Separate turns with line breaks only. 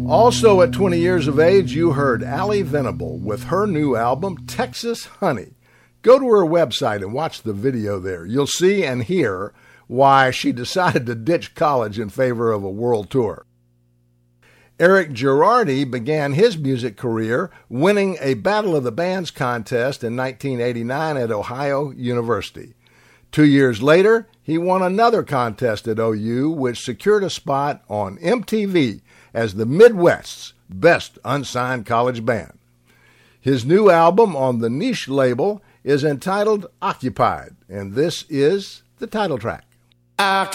Also at 20 years of age, you heard Allie Venable with her new album, Texas Honey. Go to her website and watch the video there. You'll see and hear why she decided to ditch college in favor of a world tour. Eric Girardi began his music career winning a Battle of the Bands contest in 1989 at Ohio University. 2 years later, he won another contest at OU, which secured a spot on MTV as the Midwest's best unsigned college band. His new album on the Niche label is entitled Occupied, and this is the title track.
I